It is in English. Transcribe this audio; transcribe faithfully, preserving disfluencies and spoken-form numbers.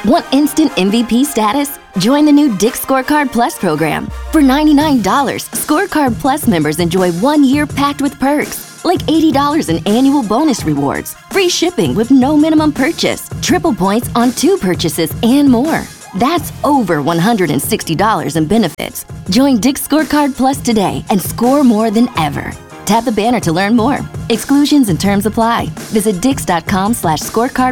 Want instant M V P status? Join the new Dick's Scorecard Plus program. For ninety-nine dollars, Scorecard Plus members enjoy one year packed with perks, like eighty dollars in annual bonus rewards, free shipping with no minimum purchase, triple points on two purchases, and more. That's over one hundred sixty dollars in benefits. Join Dick's Scorecard Plus today and score more than ever. Tap the banner to learn more. Exclusions and terms apply. Visit dix.com slash scorecard